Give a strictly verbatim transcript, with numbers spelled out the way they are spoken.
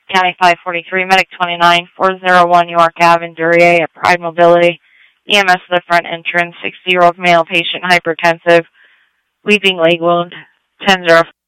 County five forty-three, Medic twenty-nine, four oh one York Avenue, Duryea at Pride Mobility. E M S to the front entrance, sixty-year-old male patient, hypertensive, weeping leg wound, ten oh